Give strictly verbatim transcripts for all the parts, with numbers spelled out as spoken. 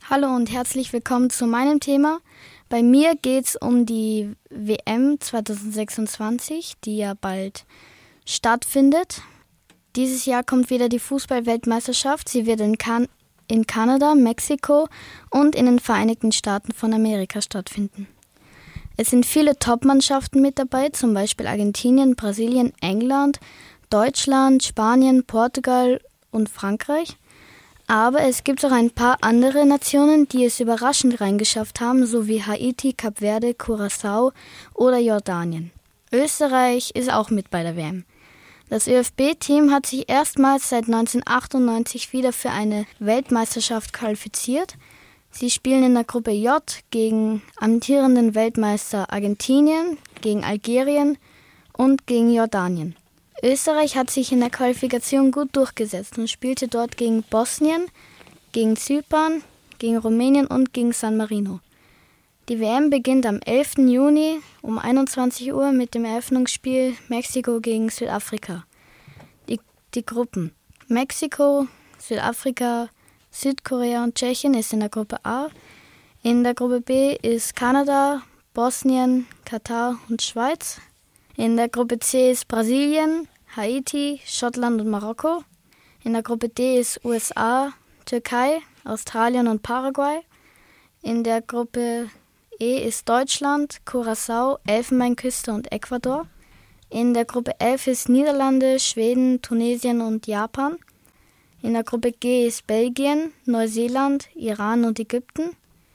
Hallo und herzlich willkommen zu meinem Thema. Bei mir geht es um die W M zwanzig sechsundzwanzig, die ja bald stattfindet. Dieses Jahr kommt wieder die Fußball-Weltmeisterschaft. Sie wird in, kan- in Kanada, Mexiko und in den Vereinigten Staaten von Amerika stattfinden. Es sind viele Top-Mannschaften mit dabei, zum Beispiel Argentinien, Brasilien, England, Deutschland, Spanien, Portugal und Frankreich. Aber es gibt auch ein paar andere Nationen, die es überraschend reingeschafft haben, so wie Haiti, Kap Verde, Curaçao oder Jordanien. Österreich ist auch mit bei der W M. Das ÖFB-Team hat sich erstmals seit neunzehnhundertachtundneunzig wieder für eine Weltmeisterschaft qualifiziert. Sie spielen in der Gruppe J gegen amtierenden Weltmeister Argentinien, gegen Algerien und gegen Jordanien. Österreich hat sich in der Qualifikation gut durchgesetzt und spielte dort gegen Bosnien, gegen Zypern, gegen Rumänien und gegen San Marino. Die W M beginnt am elften Juni um einundzwanzig Uhr mit dem Eröffnungsspiel Mexiko gegen Südafrika. Die, die Gruppen Mexiko, Südafrika, Südkorea und Tschechien ist in der Gruppe A. In der Gruppe B ist Kanada, Bosnien, Katar und Schweiz. In der Gruppe C ist Brasilien, Haiti, Schottland und Marokko. In der Gruppe D ist U S A, Türkei, Australien und Paraguay. In der Gruppe E ist Deutschland, Curaçao, Elfenbeinküste und Ecuador. In der Gruppe F ist Niederlande, Schweden, Tunesien und Japan. In der Gruppe G ist Belgien, Neuseeland, Iran und Ägypten.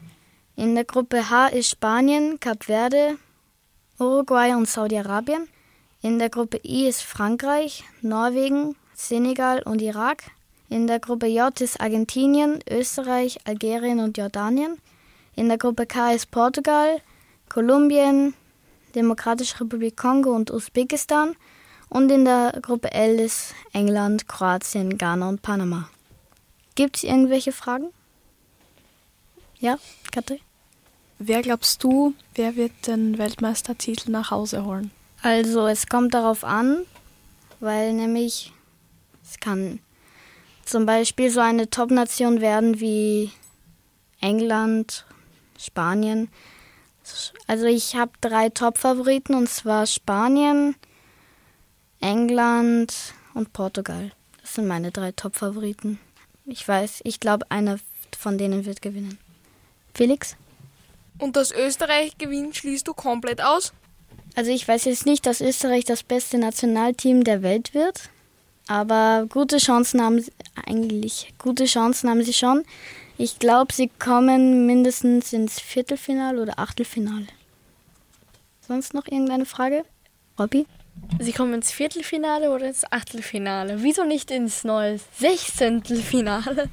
In der Gruppe H ist Spanien, Kap Verde, Uruguay und Saudi-Arabien. In der Gruppe I ist Frankreich, Norwegen, Senegal und Irak. In der Gruppe J ist Argentinien, Österreich, Algerien und Jordanien. In der Gruppe K ist Portugal, Kolumbien, Demokratische Republik Kongo und Usbekistan. Und in der Gruppe L ist England, Kroatien, Ghana und Panama. Gibt es irgendwelche Fragen? Ja, Katrin? Wer glaubst du, wer wird den Weltmeistertitel nach Hause holen? Also es kommt darauf an, weil nämlich es kann zum Beispiel so eine Top-Nation werden wie England, Spanien. Also ich habe drei Top-Favoriten und zwar Spanien, England und Portugal. Das sind meine drei Top-Favoriten. Ich weiß, ich glaube, einer von denen wird gewinnen. Felix? Und dass Österreich gewinnt, schließt du komplett aus? Also ich weiß jetzt nicht, dass Österreich das beste Nationalteam der Welt wird, aber gute Chancen haben sie, eigentlich gute Chancen haben sie schon. Ich glaube, sie kommen mindestens ins Viertelfinale oder Achtelfinale. Sonst noch irgendeine Frage? Robby? Sie kommen ins Viertelfinale oder ins Achtelfinale? Wieso nicht ins neue Sechzehntelfinale?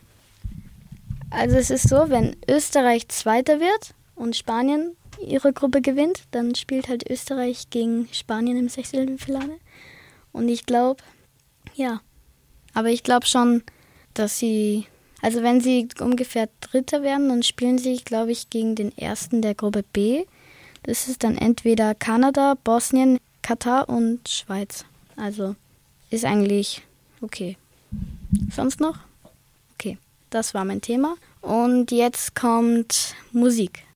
Also es ist so, wenn Österreich Zweiter wird und Spanien ihre Gruppe gewinnt, dann spielt halt Österreich gegen Spanien im Sechzehntelfinale. Und ich glaube, ja, aber ich glaube schon, dass sie, also wenn sie ungefähr Dritter werden, dann spielen sie, glaube ich, gegen den Ersten der Gruppe B. Das ist dann entweder Kanada, Bosnien, Katar und Schweiz. Also ist eigentlich okay. Sonst noch? Okay, das war mein Thema. Und jetzt kommt Musik.